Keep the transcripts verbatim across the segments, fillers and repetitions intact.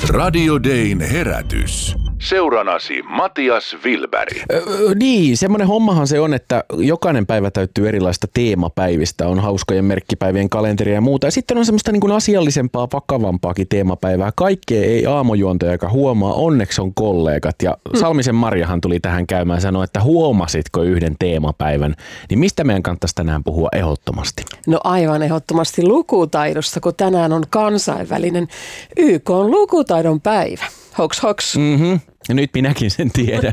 Radio Dayn herätys. Seuranasi Matias Wilberg. Öö, niin, semmoinen hommahan se on, että jokainen päivä täyttyy erilaista teemapäivistä. On hauskojen merkkipäivien kalenteria ja muuta. Ja sitten on semmoista niin kuin asiallisempaa, vakavampaakin teemapäivää. Kaikkea ei aamujuontaja joka huomaa. Onneksi on kollegat. Ja Salmisen Marjahan tuli tähän käymään ja sanoi, että huomasitko yhden teemapäivän. Niin mistä meidän kannattaisi tänään puhua ehdottomasti? No aivan ehdottomasti lukutaidosta, kun tänään on kansainvälinen Y K:n lukutaidon päivä. Hoks hoks. Mm-hmm. Ja nyt minäkin sen tiedän.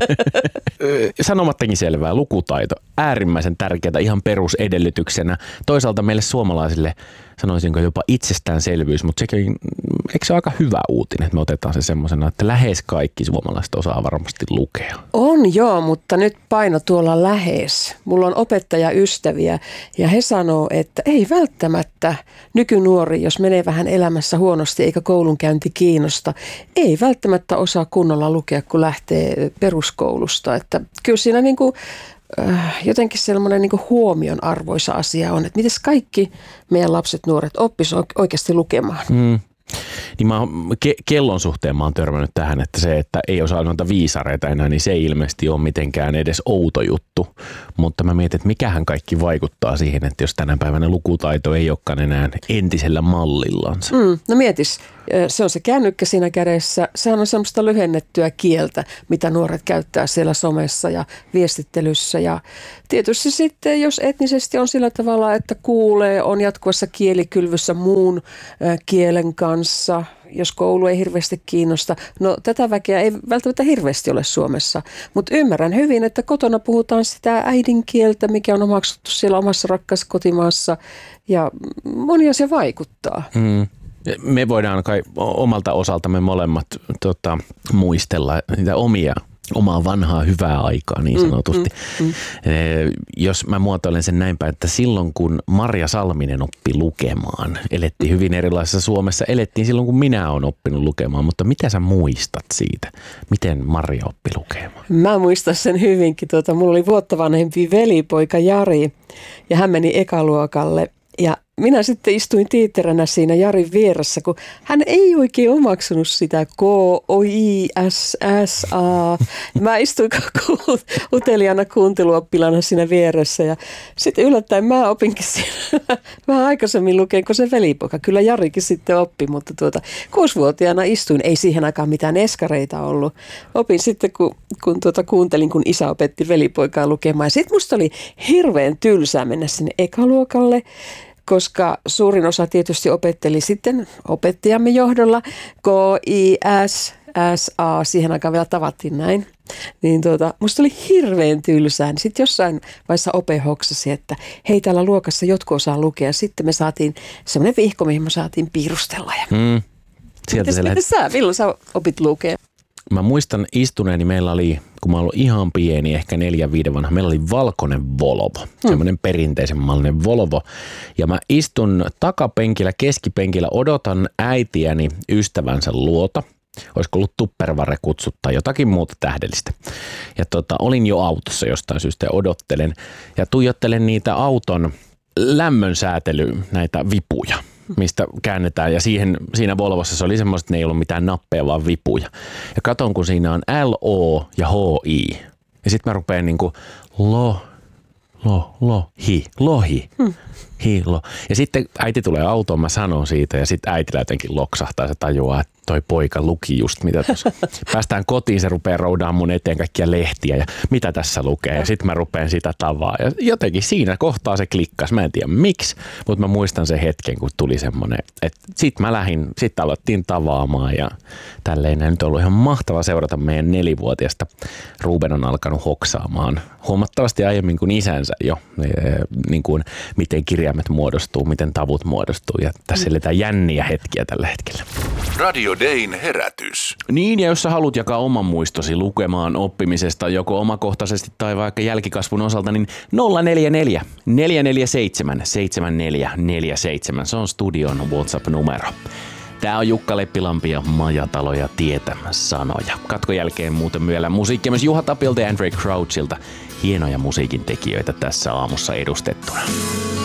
Sanomattakin selvää, lukutaito. Äärimmäisen tärkeää ihan perusedellytyksenä. Toisaalta meille suomalaisille sanoisinko jopa itsestäänselvyys, mutta sekin, eikö se ole aika hyvä uutinen, että me otetaan se semmoisena, että lähes kaikki suomalaiset osaa varmasti lukea? On joo, mutta nyt paino tuolla lähes. Mulla on opettajaystäviä ja he sanoo, että ei välttämättä nykynuori, jos menee vähän elämässä huonosti eikä koulunkäynti kiinnosta, ei välttämättä osaa kunnolla lukea, kun lähtee peruskoulusta. Että kyllä siinä niin kuin jotenkin sellainen niin kuin huomionarvoisa asia on, että miten kaikki meidän lapset, nuoret oppisivat oikeasti lukemaan. Mm. Niin mä oon, ke- kellon suhteen mä oon törmännyt tähän, että se, että ei osaa noita viisareita enää, niin se ei ilmeisesti ole mitenkään edes outo juttu. Mutta mä mietin, että mikähän kaikki vaikuttaa siihen, että jos tänä päivänä lukutaito ei olekaan enää entisellä mallillansa. Mm, no mietis, se on se kännykkä siinä kädessä. Sehän on semmoista lyhennettyä kieltä, mitä nuoret käyttää siellä somessa ja viestittelyssä. Ja tietysti sitten, jos etnisesti on sillä tavalla, että kuulee, on jatkuvassa kielikylvyssä muun kielen kanssa, jos koulu ei hirveästi kiinnosta. No tätä väkeä ei välttämättä hirveästi ole Suomessa, mutta ymmärrän hyvin, että kotona puhutaan sitä äidinkieltä, mikä on omaksuttu siellä omassa rakkaassa kotimaassa ja moni asia vaikuttaa. Mm. Me voidaan kai omalta osaltamme molemmat tota, muistella niitä omia omaa vanhaa hyvää aikaa niin sanotusti. Mm, mm, mm. Jos mä muotoilen sen näinpä, että silloin kun Marja Salminen oppi lukemaan, elettiin hyvin erilaisessa Suomessa, elettiin silloin kun minä olen oppinut lukemaan, mutta mitä sä muistat siitä? Miten Marja oppi lukemaan? Mä muistan sen hyvinkin. Tuota, mulla oli vuotta vanhempi velipoika Jari ja hän meni ekaluokalle ja minä sitten istuin tiitteränä siinä Jarin vieressä, kun hän ei oikein omaksunut sitä K, O, I, S, S, A. Mä istuin uteliaana kuunteluoppilana siinä vieressä ja sitten yllättäen mä opinkin siinä vähän aikaisemmin lukeen kuin se velipoika. Kyllä Jarikin sitten oppi, mutta tuota, kuusivuotiaana istuin, ei siihen aikaan mitään eskareita ollut. Opin sitten, kun, kun tuota, kuuntelin, kun isä opetti velipoikaa lukemaan. Ja sitten musta oli hirveän tylsää mennä sinne ekaluokalle, koska suurin osa tietysti opetteli sitten opettajamme johdolla K, I, S, S, A, siihen aikaan vielä tavattiin näin. Niin tuota, musta oli hirveän tylsää. Sitten jossain vaiheessa ope hoksasi, että hei, täällä luokassa jotkut osaa lukea. Sitten me saatiin semmoinen vihko, mihin me saatiin piirustella. Mm. Sieltä Mites, lähet... sä, milloin sä opit lukea? Mä muistan istuneeni, meillä oli, kun mä olin ihan pieni, ehkä neljä viiden vanha, meillä oli valkoinen Volvo, hmm. semmoinen perinteisen mallinen Volvo. Ja mä istun takapenkillä, keskipenkillä, odotan äitiäni ystävänsä luota. Olisiko ollut Tupperware-kutsut tai jotakin muuta tähdellistä. Ja tota, olin jo autossa jostain syystä ja odottelen ja tuijottelen niitä auton lämmönsäätely, näitä vipuja, mistä käännetään. Ja siihen, siinä Volvossa se oli semmoista, että ne ei ollut mitään nappeja, vaan vipuja. Ja katon, kun siinä on L, O ja H, I. Ja sitten mä rupean niinku lo, lo, lo, hi, lohi. Hmm. Hi, lo. Ja sitten äiti tulee autoon, mä sanon siitä ja sitten äitillä jotenkin loksahtaa ja se tajuaa, että toi poika luki just mitä tuossa. Päästään kotiin, se rupeaa roudaan mun eteen kaikkia lehtiä ja mitä tässä lukee. Ja sitten mä rupean sitä tavaa. Ja jotenkin siinä kohtaa se klikkas. Mä en tiedä miksi, mutta mä muistan sen hetken, kun tuli semmoinen, että sit mä lähdin, sit alettiin tavaamaan ja tälleen. Ja nyt on ollut ihan mahtava seurata meidän nelivuotiaista. Ruben on alkanut hoksaamaan huomattavasti aiemmin kuin isänsä jo, niin kuin miten kirjaimet muodostuu, miten tavut muodostuu. Ja tässä eletään jänniä hetkiä tällä hetkellä. Radio Dayn herätys. Niin, ja jos sä haluat jakaa oman muistosi lukemaan oppimisesta joko omakohtaisesti tai vaikka jälkikasvun osalta, niin nolla neljä neljä, neljä neljä seitsemän, seitsemän neljä neljä seitsemän. Se on studion WhatsApp-numero. Tää on Jukka Leppilampi ja Majatalo ja Tietä sanoja. Katkon jälkeen muuten vielä musiikkia myös Juha Tapilta ja Andre Crouchilta. Hienoja musiikin tekijöitä tässä aamussa edustettuna.